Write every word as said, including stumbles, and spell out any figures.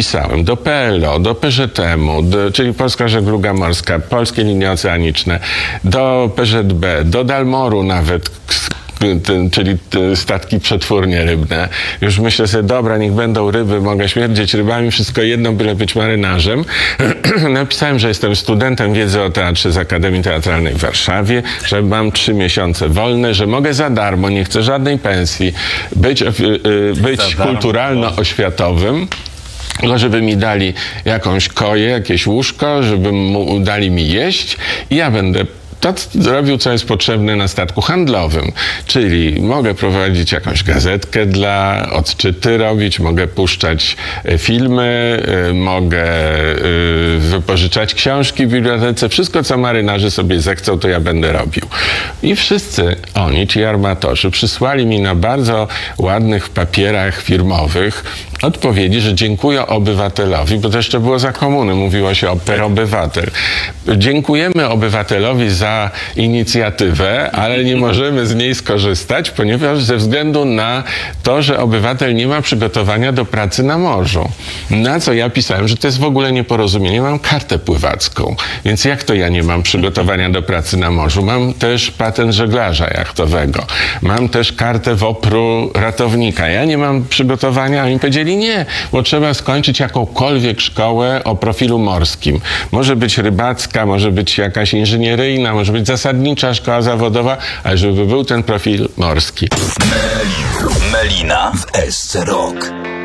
napisałem do P L O, do P Z M-u, do, czyli Polska Żegluga Morska, Polskie Linie Oceaniczne, do P Z B, do Dalmoru nawet, Ten, czyli te statki przetwórnie rybne. Już myślę sobie, dobra, niech będą ryby, mogę śmierdzieć rybami, wszystko jedno, byle być marynarzem. Napisałem, że jestem studentem wiedzy o teatrze z Akademii Teatralnej w Warszawie, że mam trzy miesiące wolne, że mogę za darmo, nie chcę żadnej pensji, być, yy, być kulturalno-oświatowym. No, żeby mi dali jakąś koję, jakieś łóżko, żeby mu dali mi jeść i ja będę to robił, co jest potrzebne na statku handlowym, czyli mogę prowadzić jakąś gazetkę dla odczyty robić, mogę puszczać filmy, mogę wypożyczać książki w bibliotece, wszystko, co marynarze sobie zechcą, to ja będę robił. I wszyscy oni, ci armatorzy, przysłali mi na bardzo ładnych papierach firmowych odpowiedzi, że dziękuję obywatelowi, bo to jeszcze było za komuny, mówiło się o per obywatel. Dziękujemy obywatelowi za inicjatywę, ale nie możemy z niej skorzystać, ponieważ ze względu na to, że obywatel nie ma przygotowania do pracy na morzu. Na co ja pisałem, że to jest w ogóle nieporozumienie. Mam kartę pływacką, więc jak to ja nie mam przygotowania do pracy na morzu? Mam też patent żeglarza jachtowego. Mam też kartę W O P-u ratownika. Ja nie mam przygotowania, a oni powiedzieli nie, bo trzeba skończyć jakąkolwiek szkołę o profilu morskim. Może być rybacka, może być jakaś inżynieryjna, może być zasadnicza szkoła zawodowa, ale żeby był ten profil morski. Melina w S C Rock.